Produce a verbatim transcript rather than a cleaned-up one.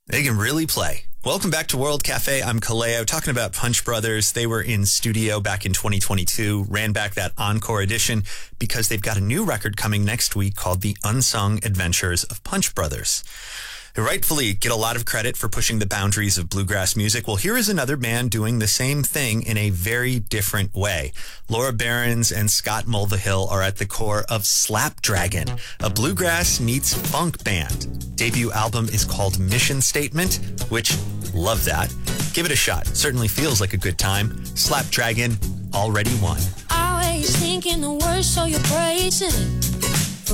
They can really play. Welcome back to World Cafe. I'm Kaleo, talking about Punch Brothers. They were in studio back in twenty twenty-two, ran back that encore edition because they've got a new record coming next week called The Unsung Adventures of Punch Brothers. They rightfully get a lot of credit for pushing the boundaries of bluegrass music. Well, here is another band doing the same thing in a very different way. Laura Behrens and Scott Mulvihill are at the core of Slapdragon, a bluegrass meets funk band. Debut album is called Mission Statement, which, love that. Give it a shot. Certainly feels like a good time. Slapdragon already won. Always thinking the worst, so you're bracing.